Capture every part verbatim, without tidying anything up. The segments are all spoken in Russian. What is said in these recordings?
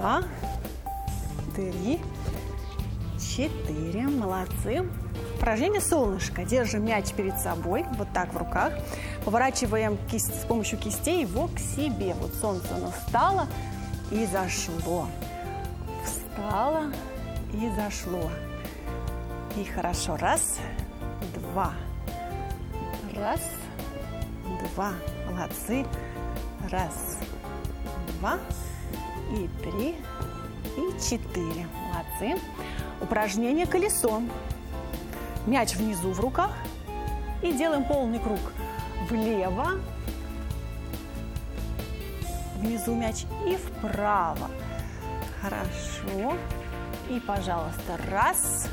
два, три, четыре. Молодцы. Упражнение солнышко. Держим мяч перед собой, вот так в руках. Поворачиваем кисть, с помощью кистей его к себе. Вот солнце, оно встало и зашло. Встало и зашло. И хорошо. Раз, два. Раз, два. Молодцы. Раз, два, и три, и четыре. Молодцы. Упражнение колесо. Мяч внизу в руках. И делаем полный круг. Влево. Внизу мяч. И вправо. Хорошо. И, пожалуйста, раз.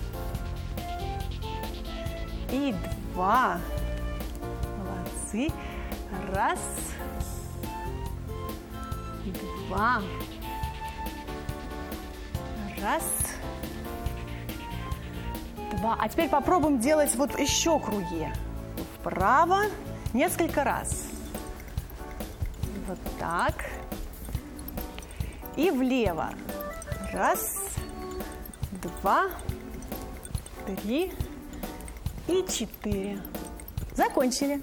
И два. Молодцы. Раз. Два. Раз. Два. А теперь попробуем делать вот еще круги. Вправо несколько раз. Вот так. И влево. Раз, два, три и четыре. Закончили.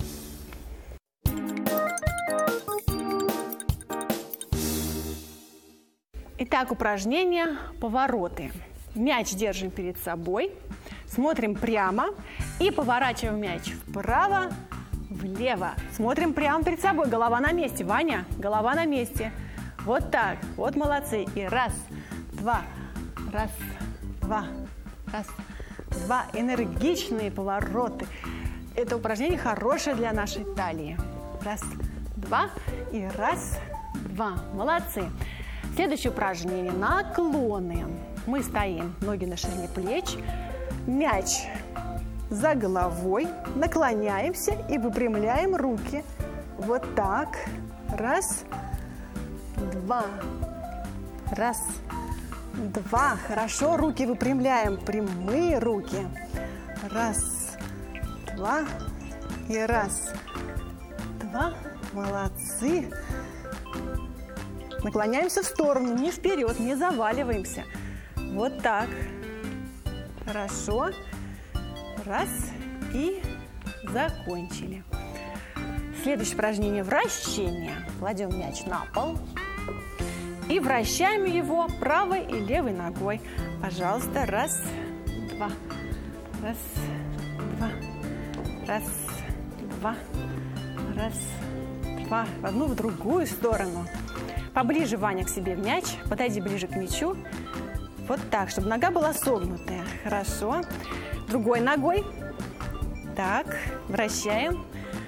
Итак, упражнение повороты. Мяч держим перед собой, смотрим прямо и поворачиваем мяч вправо, влево. Смотрим прямо перед собой, голова на месте. Ваня, голова на месте. Вот так, вот молодцы. И раз, два, раз, два, раз, два. Энергичные повороты. Это упражнение хорошее для нашей талии. Раз, два и раз, два. Молодцы. Следующее упражнение – наклоны. Мы стоим, ноги на ширине плеч, мяч за головой, наклоняемся и выпрямляем руки. Вот так. Раз, два, раз, два. Хорошо, руки выпрямляем, прямые руки. Раз, два и раз, два. Молодцы. Наклоняемся в сторону, не вперед, не заваливаемся. Вот так. Хорошо. Раз. И закончили. Следующее упражнение – вращение. Кладем мяч на пол. И вращаем его правой и левой ногой. Пожалуйста. Раз, два. Раз, два. Раз, два. Раз, два. В одну, в другую сторону. Поближе, Ваня, к себе в мяч. Подойди ближе к мячу. Вот так, чтобы нога была согнутая. Хорошо. Другой ногой. Так, вращаем.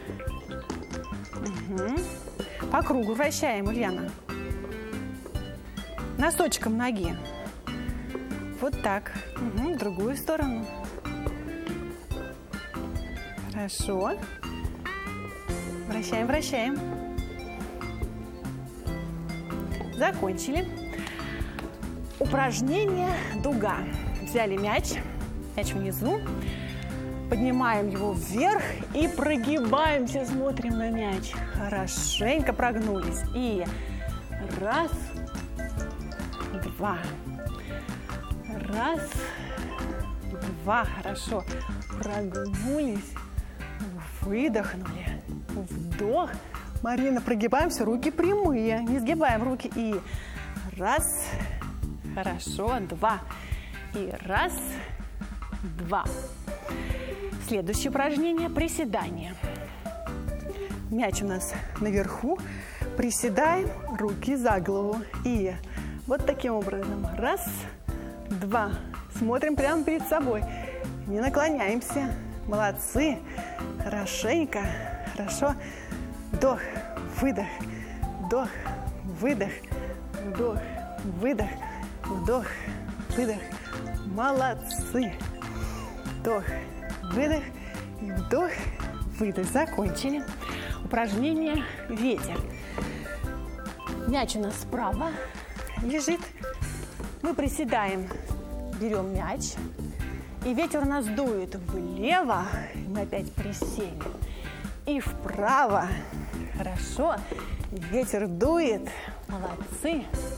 Угу. По кругу вращаем, Ульяна. Носочком ноги. Вот так. Угу. В другую сторону. Хорошо. Вращаем, вращаем. Закончили. Упражнение дуга. Взяли мяч, мяч внизу, поднимаем его вверх и прогибаемся, смотрим на мяч. Хорошенько прогнулись. И раз, два. Раз, два. Хорошо. Прогнулись, выдохнули. Вдох. Марина, прогибаемся, руки прямые, не сгибаем руки. И раз, хорошо, два. И раз, два. Следующее упражнение – приседание. Мяч у нас наверху. Приседаем, руки за голову. И вот таким образом. Раз, два. Смотрим прямо перед собой. Не наклоняемся. Молодцы. Хорошенько. Хорошо. Вдох, выдох, вдох, выдох, вдох, выдох, вдох, выдох. Молодцы. Вдох, выдох, вдох, выдох. Закончили. Упражнение ветер. Мяч у нас справа лежит. Мы приседаем, берем мяч. И ветер у нас дует влево. Мы опять присели. И вправо. Хорошо. Ветер дует. Молодцы.